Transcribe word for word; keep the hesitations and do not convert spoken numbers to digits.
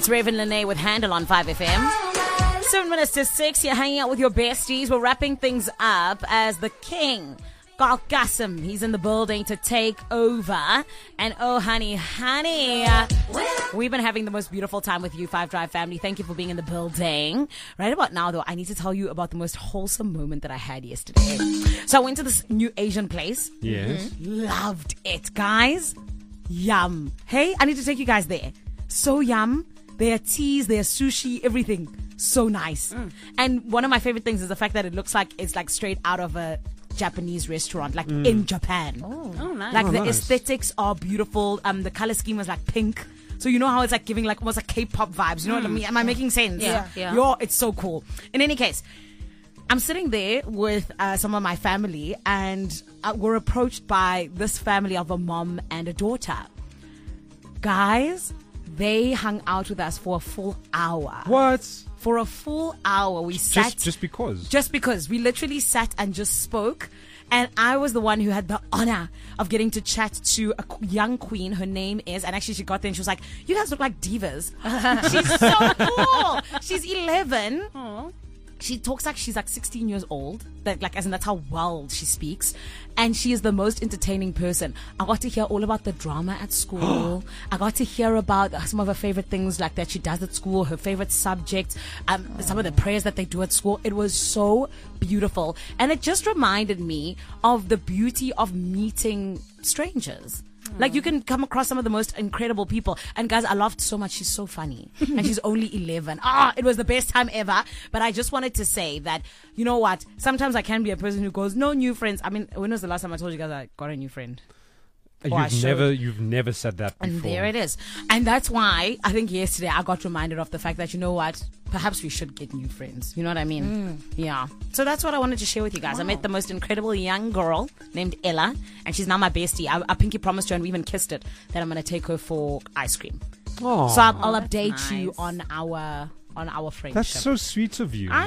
It's Raven Lene with Handle on five F M. Seven minutes to six. You're hanging out with your besties. We're wrapping things up as the king, Carl Kasim, he's in the building to take over. And oh, honey, honey, we've been having the most beautiful time with you, Five Drive family. Thank you for being in the building. Right about now, though, I need to tell you about the most wholesome moment that I had yesterday. So I went to this new Asian place. Yes. Mm-hmm. Loved it, guys. Yum. Hey, I need to take you guys there. So yum. Their teas, their sushi, everything. So nice. Mm. And one of my favorite things is the fact that it looks like it's like straight out of a Japanese restaurant, like mm. in Japan. Oh, oh nice. Like oh, the nice. aesthetics are beautiful. Um, the color scheme was like pink. So you know how it's like giving like almost like K-pop vibes. You know mm. what I mean? Am I making sense? Yeah, yeah. Yo, it's so cool. In any case, I'm sitting there with uh, some of my family, and uh, we're approached by this family of a mom and a daughter. Guys, they hung out with us for a full hour. What? For a full hour, we Just, sat. just because. Just because. We literally sat and just spoke. And I was the one who had the honor of getting to chat to a young queen. Her name is, and actually she got there and she was like, you guys look like divas. She's so cool. She's eleven. Aww. She talks like she's like sixteen years old. That like as in that's how well she speaks. And she is the most entertaining person. I got to hear all about the drama at school. I got to hear about some of her favorite things like that she does at school, her favorite subjects, um, some of the prayers that they do at school. It was so beautiful. And it just reminded me of the beauty of meeting strangers. Like, you can come across some of the most incredible people. And guys, I laughed so much. She's so funny. And she's only eleven. Ah, it was the best time ever. But I just wanted to say that, you know what? Sometimes I can be a person who goes, no new friends. I mean, when was the last time I told you guys I got a new friend? You've never, you've never said that before. And there it is. And that's why I think yesterday I got reminded of the fact that, you know what? Perhaps we should get new friends. You know what I mean? Mm. Yeah. So that's what I wanted to share with you guys. Wow. I met the most incredible young girl named Ella, and she's now my bestie. I, I pinky promised her, and we even kissed it, that I'm going to take her for ice cream. Aww. So I'll, I'll Oh, update nice. you on our on our friendship. That's so sweet of you. I